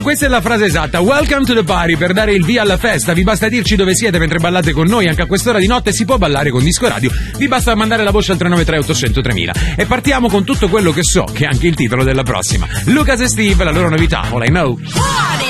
Questa è la frase esatta. Welcome to the party. Per dare il via alla festa vi basta dirci dove siete mentre ballate con noi. Anche a quest'ora di notte si può ballare con Disco Radio. Vi basta mandare la voce al 393 800 3000. E partiamo con tutto quello che so, che è anche il titolo della prossima. Lucas e Steve, la loro novità, All I Know.